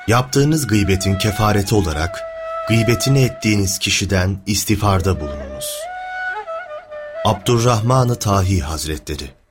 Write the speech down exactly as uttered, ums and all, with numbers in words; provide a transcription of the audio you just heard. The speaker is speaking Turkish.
Yaptığınız gıybetin kefareti olarak gıybetini ettiğiniz kişiden istiğfarda bulununuz. Abdurrahman-ı Tahi Hazretleri.